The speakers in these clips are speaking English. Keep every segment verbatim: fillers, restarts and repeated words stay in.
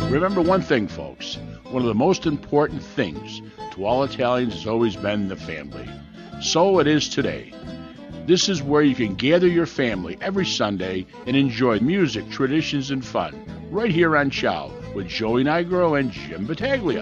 Remember one thing, folks. One of the most important things to all Italians has always been the family. So it is today. This is where you can gather your family every Sunday and enjoy music, traditions, and fun. Right here on Ciao with Joey Nigro and Jim Battaglia.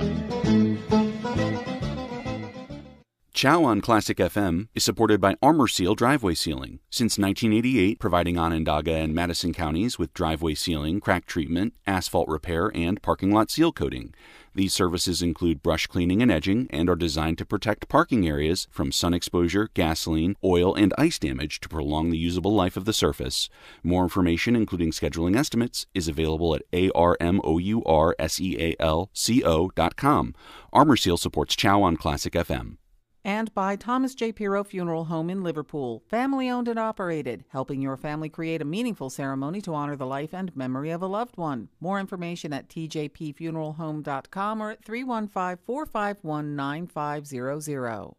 Ciao on Classic F M is supported by Armor Seal Driveway Sealing. Since nineteen eighty-eight, providing Onondaga and Madison counties with driveway sealing, crack treatment, asphalt repair, and parking lot seal coating. These services include brush cleaning and edging and are designed to protect parking areas from sun exposure, gasoline, oil, and ice damage to prolong the usable life of the surface. More information, including scheduling estimates, is available at A R M O U R S E A L C O dot com. Armor Seal supports Ciao on Classic F M. And by Thomas J. Pirro Funeral Home in Liverpool, family-owned and operated, helping your family create a meaningful ceremony to honor the life and memory of a loved one. More information at T J P funeral home dot com or at three one five, four five one, nine five zero zero.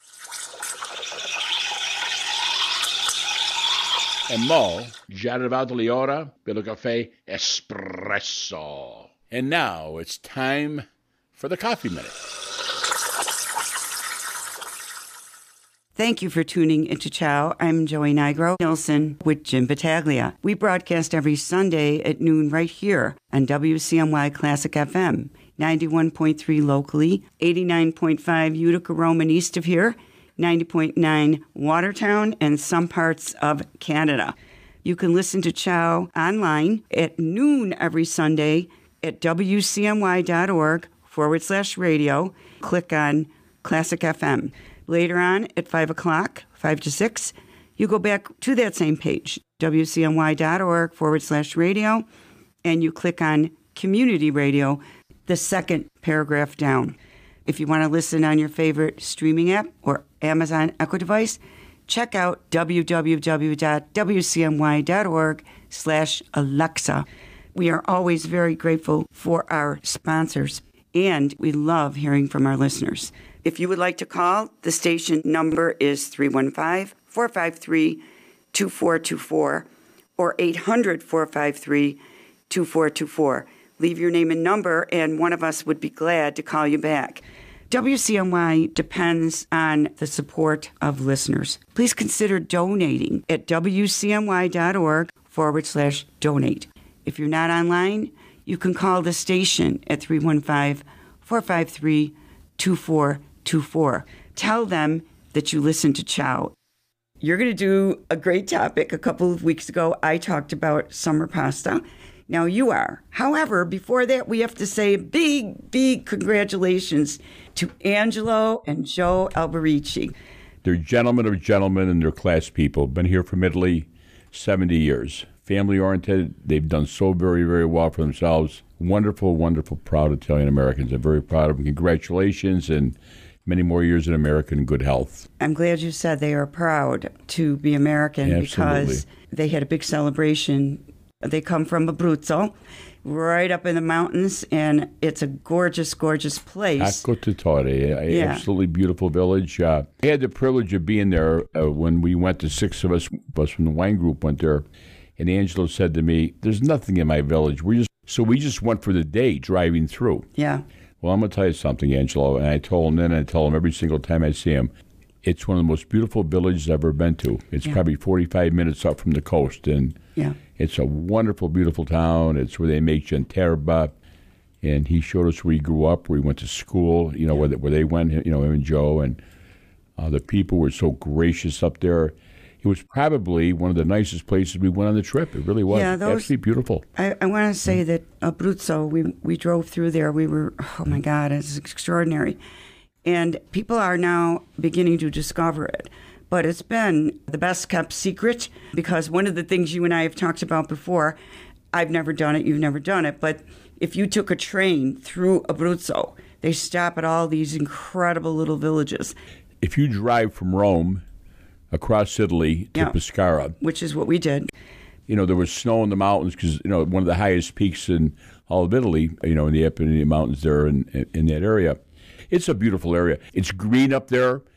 And mo, già arrivato l'ora per il caffè espresso. And now it's time for the Coffee Minute. Thank you for tuning into Ciao. I'm Joey Nigro Nilsson with Jim Battaglia. We broadcast every Sunday at noon right here on W C M Y Classic F M, ninety-one point three locally, eighty-nine point five Utica, Roman east of here, ninety point nine Watertown, and some parts of Canada. You can listen to Ciao online at noon every Sunday at W C M Y dot org forward slash radio. Click on Classic F M. Later on at five o'clock, five to six, you go back to that same page, W C M Y dot org forward slash radio, and you click on Community Radio, the second paragraph down. If you want to listen on your favorite streaming app or Amazon Echo device, check out w w w dot w c m y dot org slash Alexa. We are always very grateful for our sponsors, and we love hearing from our listeners. If you would like to call, the station number is three one five, four five three, two four two four or eight hundred, four five three, two four two four. Leave your name and number, and one of us would be glad to call you back. W C M Y depends on the support of listeners. Please consider donating at w c m y dot org forward slash donate. If you're not online, you can call the station at three one five, four five three, two four two four. Tell them that you listen to Ciao. You're going to do a great topic. A couple of weeks ago, I talked about summer pasta. Now you are. However, before that, we have to say a big, big congratulations to Angelo and Joe Alberici. They're gentlemen of gentlemen and they're class people. Been here from Italy seventy years. Family-oriented. They've done so very, very well for themselves. Wonderful, wonderful, proud Italian Americans. I'm very proud of them. Congratulations and many more years in America and good health. I'm glad you said they are proud to be American. Absolutely. Because they had a big celebration. They come from Abruzzo, right up in the mountains, and it's a gorgeous, gorgeous place. Acqua Totore, a yeah. absolutely beautiful village. Uh, I had the privilege of being there uh, when we went, the six of us, us from the wine group went there, and Angelo said to me, there's nothing in my village. We just So we just went for the day driving through. Yeah. Well, I'm going to tell you something, Angelo, and I told him then, and I tell him every single time I see him, it's one of the most beautiful villages I've ever been to. It's yeah. probably forty-five minutes up from the coast, and yeah. it's a wonderful, beautiful town. It's where they make gianterba, and he showed us where he grew up, where he went to school, you know, yeah. where, they, where they went, you know, him and Joe, and uh, the people were so gracious up there. It was probably one of the nicest places we went on the trip. It really was. Yeah, those, absolutely beautiful. I, I want to say mm-hmm. that Abruzzo, we we drove through there. We were, oh my God, it's extraordinary. And people are now beginning to discover it. But it's been the best kept secret because one of the things you and I have talked about before, I've never done it, you've never done it, but if you took a train through Abruzzo, they stop at all these incredible little villages. If you drive from Rome across Italy to yeah, Pescara, which is what we did. You know, there was snow in the mountains because, you know, one of the highest peaks in all of Italy, you know, in the Apennine Mountains there in, in that area. It's a beautiful area. It's green up there.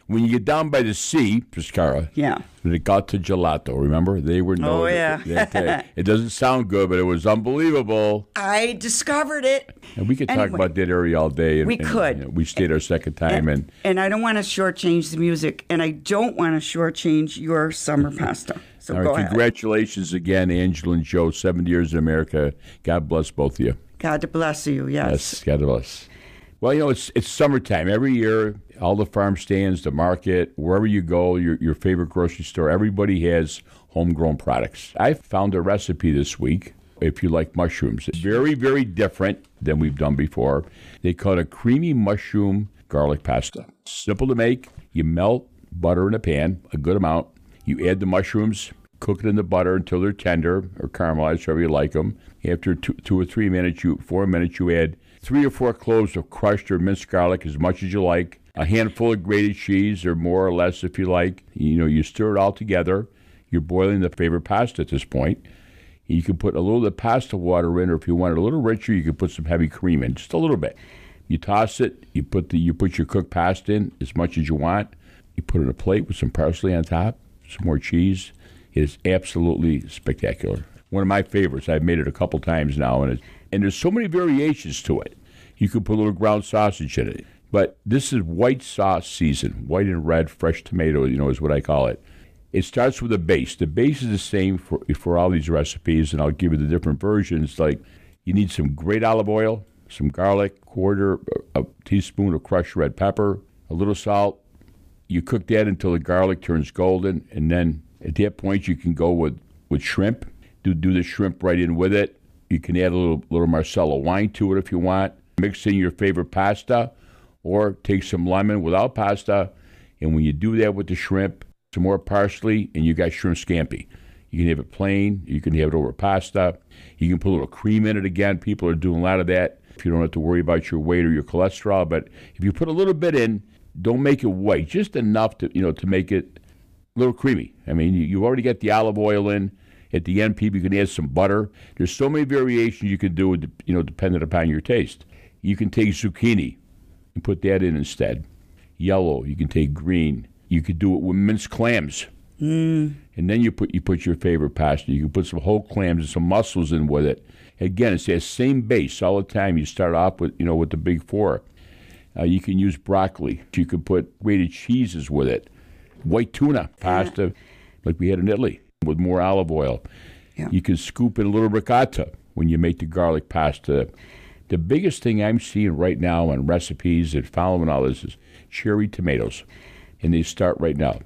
When you get down by the sea, Piscara, yeah, the Gato Gelato, remember? They were known. Oh, yeah. They, they, it doesn't sound good, but it was unbelievable. I discovered it. And we could talk Anyway, about that area all day. And, we and, could. you know, we stayed our second time. And, and and I don't want to shortchange the music, and I don't want to shortchange your summer pasta. So all go right, ahead. Congratulations again, Angela and Joe, seventy years in America. God bless both of you. God bless you, yes. Yes, God bless. Well, you know, it's it's summertime. Every year, all the farm stands, the market, wherever you go, your your favorite grocery store, everybody has homegrown products. I found a recipe this week, if you like mushrooms. It's very, very different than we've done before. They call it a creamy mushroom garlic pasta. Simple to make. You melt butter in a pan, a good amount. You add the mushrooms, cook it in the butter until they're tender or caramelized, however you like them. After two, two or three minutes, you four minutes, you add three or four cloves of crushed or minced garlic, as much as you like. A handful of grated cheese, or more or less if you like. You know, you stir it all together. You're boiling the favorite pasta at this point. You can put a little of the pasta water in, or if you want it a little richer, you can put some heavy cream in, just a little bit. You toss it. You put the you put your cooked pasta in as much as you want. You put it in a plate with some parsley on top, some more cheese. It is absolutely spectacular. One of my favorites. I've made it a couple times now, and it, and there's so many variations to it. You can put a little ground sausage in it, but this is white sauce season, white and red, fresh tomato. You know, is what I call it. It starts with a base. The base is the same for for all these recipes, and I'll give you the different versions. Like, you need some great olive oil, some garlic, quarter a teaspoon of crushed red pepper, a little salt. You cook that until the garlic turns golden, and then at that point you can go with, with shrimp. Do do the shrimp right in with it. You can add a little little Marsala wine to it if you want. Mix in your favorite pasta, or take some lemon without pasta, and when you do that with the shrimp, some more parsley, and you got shrimp scampi. You can have it plain. You can have it over pasta. You can put a little cream in it again. People are doing a lot of that if you don't have to worry about your weight or your cholesterol. But if you put a little bit in, don't make it white, just enough to you know to make it a little creamy. I mean, you, you've already got the olive oil in. At the end, people, you can add some butter. There's so many variations you can do, you know, depending upon your taste. You can take zucchini and put that in instead. Yellow. You can take green. You could do it with minced clams. Mm. And then you put you put your favorite pasta. You can put some whole clams and some mussels in with it. Again, it's that same base all the time. You start off with, you know, with the big four. Uh, you can use broccoli. You can put grated cheeses with it. White tuna pasta, like we had in Italy, with more olive oil. Yeah. You can scoop in a little ricotta when you make the garlic pasta. The biggest thing I'm seeing right now on recipes and following all this is cherry tomatoes. And they start right now.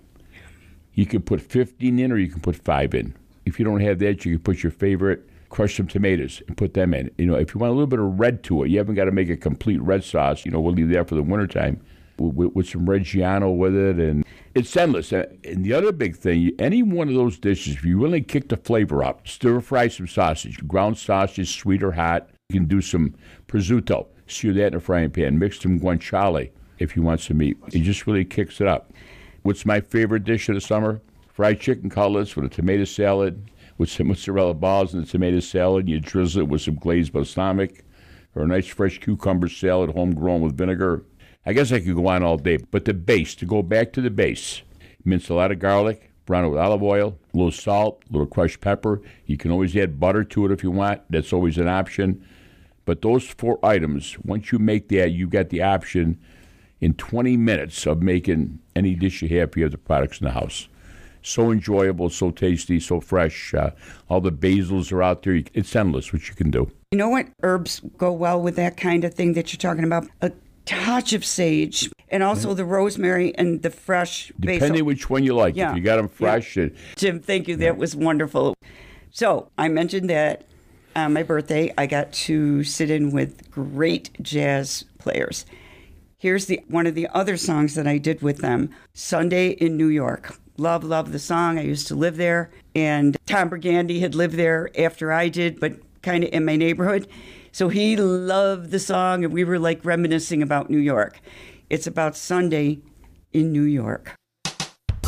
You can put fifteen in, or you can put five in. If you don't have that, you can put your favorite, crush some tomatoes and put them in. You know, if you want a little bit of red to it, you haven't got to make a complete red sauce. You know, we'll leave that for the wintertime with, with some Reggiano with it, and it's endless. And the other big thing, any one of those dishes, if you really kick the flavor up, stir fry some sausage, ground sausage, sweet or hot. You can do some prosciutto, sear that in a frying pan, mix some guanciale if you want some meat. It just really kicks it up. What's my favorite dish of the summer? Fried chicken cutlets with a tomato salad, with some mozzarella balls and the tomato salad. You drizzle it with some glazed balsamic, or a nice fresh cucumber salad, homegrown with vinegar. I guess I could go on all day. But the base, to go back to the base, mince a lot of garlic, brown it with olive oil, a little salt, a little crushed pepper. You can always add butter to it if you want. That's always an option. But those four items, once you make that, you got the option in twenty minutes of making any dish you have if you have the products in the house. So enjoyable, so tasty, so fresh. Uh, all the basils are out there. It's endless what you can do. You know what herbs go well with that kind of thing that you're talking about? A touch of sage, and also the rosemary and the fresh basil. Depending which one you like. Yeah. If you got them fresh. Yeah. And, Jim, thank you. That was wonderful. So I mentioned that on my birthday, I got to sit in with great jazz players. Here's the one of the other songs that I did with them, Sunday in New York. Love, love the song. I used to live there. And Tom Burgandy had lived there after I did, but kind of in my neighborhood. So he loved the song, and we were like reminiscing about New York. It's about Sunday in New York.